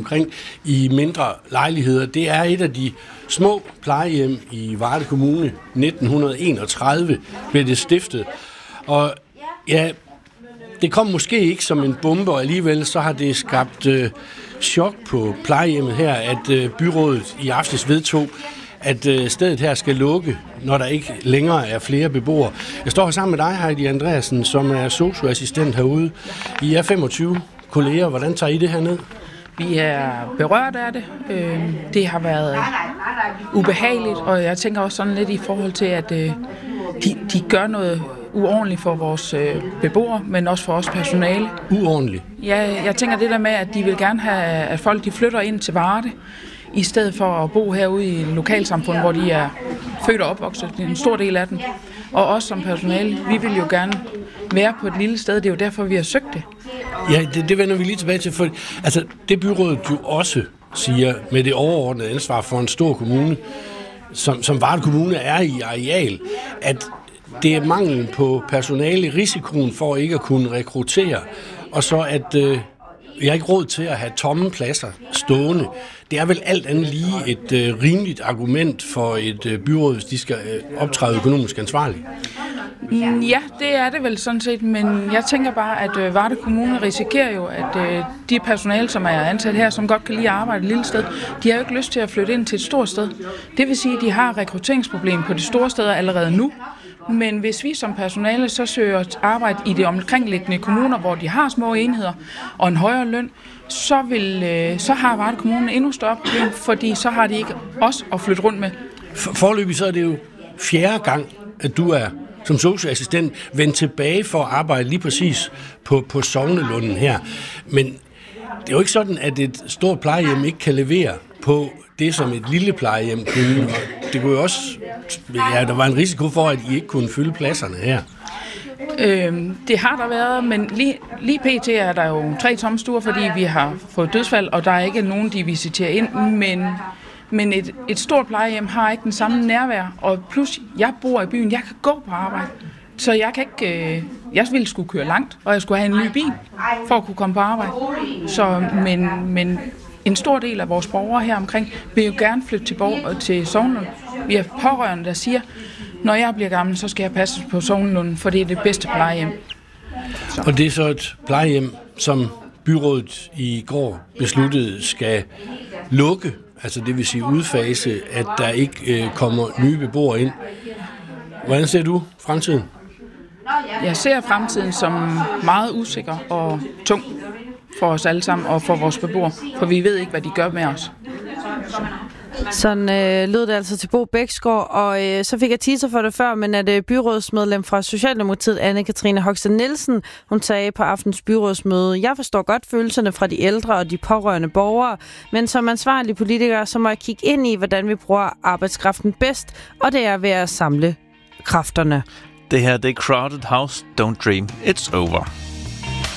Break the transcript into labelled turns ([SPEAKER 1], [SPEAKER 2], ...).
[SPEAKER 1] omkring i mindre lejligheder. Det er et af de små plejehjem i Varde Kommune. 1931 blev det stiftet. Og ja, det kom måske ikke som en bombe, og alligevel så har det skabt chok på plejehjemmet her, at byrådet i aftes vedtog, at stedet her skal lukke, når der ikke længere er flere beboere. Jeg står her sammen med dig, Heidi Andreasen, som er sosu-assistent herude. I er 25 kolleger. Hvordan tager I det her ned?
[SPEAKER 2] Vi er berørt af det. Det har været ubehageligt, og jeg tænker også sådan lidt i forhold til, at de gør noget uordentligt for vores beboere, men også for os personale.
[SPEAKER 1] Uordentligt?
[SPEAKER 2] Ja, jeg tænker det der med, at de vil gerne have, at folk de flytter ind til Varde, i stedet for at bo herude i lokalsamfundet, hvor de er født og opvokset, en stor del af dem. Og også som personale, vi vil jo gerne være på et lille sted, det er jo derfor, vi har søgt det.
[SPEAKER 1] Ja, det vender vi lige tilbage til, for altså, det byrådet jo også siger, med det overordnede ansvar for en stor kommune, som Varde Kommune er i areal, at det er manglen på personale, risikoen for ikke at kunne rekruttere, og så at jeg har ikke råd til at have tomme pladser stående. Det er vel alt andet lige et rimeligt argument for et byråd, hvis de skal optræde økonomisk ansvarligt.
[SPEAKER 2] Ja, det er det vel sådan set, men jeg tænker bare, at Varde Kommune risikerer jo, at de personale, som er ansat her, som godt kan lide at arbejde et lille sted, de har jo ikke lyst til at flytte ind til et stort sted. Det vil sige, at de har rekrutteringsproblem på de store steder allerede nu, men hvis vi som personale så søger arbejde i de omkringliggende kommuner, hvor de har små enheder og en højere løn, så har Varde Kommune endnu større problem, fordi så har de ikke os at flytte rundt med.
[SPEAKER 1] Foreløbig så er det jo 4. gang, at du er som sosu-assistent vendt tilbage for at arbejde lige præcis på Sognelunden her. Men det er jo ikke sådan, at et stort plejehjem ikke kan levere på det, som et lille plejehjem kunne. Det kunne jo også, ja, der var en risiko for, at I ikke kunne fylde pladserne her.
[SPEAKER 2] Det har der været, men lige pt. Er der jo 3 tomme stuer, fordi vi har fået dødsfald, og der er ikke nogen, de visiterer ind, men et stort plejehjem har ikke den samme nærvær, og plus jeg bor i byen, jeg kan gå på arbejde, så jeg kan ikke, jeg ville skulle køre langt, og jeg skulle have en ny bil for at kunne komme på arbejde. Så, men en stor del af vores borgere her omkring vil jo gerne flytte til Sognelunden. Vi har pårørende, der siger, når jeg bliver gammel, så skal jeg passe på Sognelunden, for det er det bedste plejehjem. Så.
[SPEAKER 1] Og det er så et plejehjem, som byrådet i går besluttede skal lukke, altså det vil sige udfase, at der ikke kommer nye beboere ind. Hvordan ser du fremtiden?
[SPEAKER 2] Jeg ser fremtiden som meget usikker og tung for os alle sammen og for vores beboere, for vi ved ikke, hvad de gør med os.
[SPEAKER 3] Sådan lød det altså til Bo Bæksgaard, og så fik jeg teaser for det før, men at byrådsmedlem fra Socialdemokratiet, Anne-Katrine Hoxton Nielsen, hun sagde på aftens byrådsmøde: jeg forstår godt følelserne fra de ældre og de pårørende borgere, men som ansvarlige politikere, så må jeg kigge ind i, hvordan vi bruger arbejdskraften bedst, og det er ved at samle kræfterne.
[SPEAKER 4] Det her, det er Crowded House, Don't Dream, It's Over.